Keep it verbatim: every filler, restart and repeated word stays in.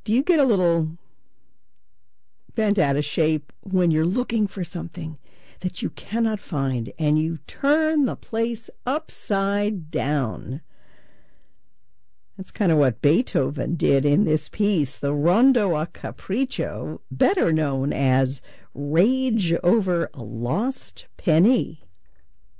Do you get a little bent out of shape when you're looking for something that you cannot find and you turn the place upside down? That's kind of what Beethoven did in this piece, the Rondo a Capriccio, better known as Rage Over a Lost Penny.